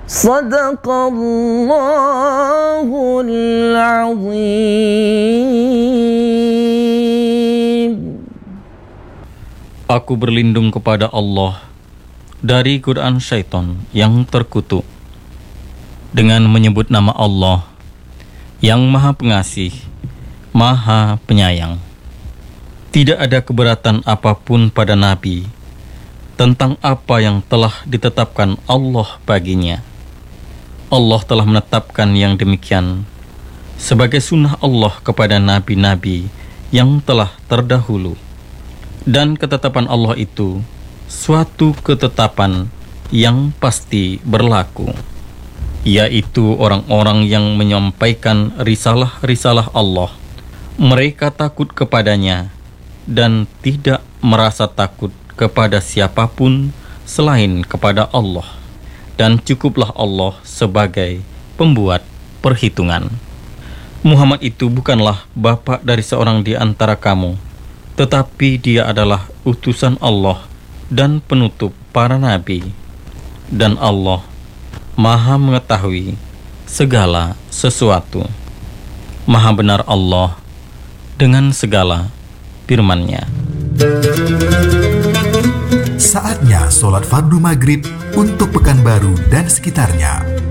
Sadaqallahul azim. Aku berlindung kepada Allah dari godaan syaitan yang terkutuk dengan menyebut nama Allah yang Maha Pengasih, Maha Penyayang. Tidak ada keberatan apapun pada Nabi tentang apa yang telah ditetapkan Allah baginya. Allah telah menetapkan yang demikian sebagai sunnah Allah kepada nabi-nabi yang telah terdahulu. Dan ketetapan Allah itu suatu ketetapan yang pasti berlaku, yaitu orang-orang yang menyampaikan risalah-risalah Allah. Mereka takut kepadanya dan tidak merasa takut kepada siapapun selain kepada Allah. Dan cukuplah Allah sebagai pembuat perhitungan. Muhammad itu bukanlah bapa dari seorang di antara kamu, tetapi dia adalah utusan Allah dan penutup para nabi. Dan Allah Maha mengetahui segala sesuatu. Maha benar Allah dengan segala firman-Nya. Saatnya sholat fardu maghrib untuk Pekanbaru dan sekitarnya.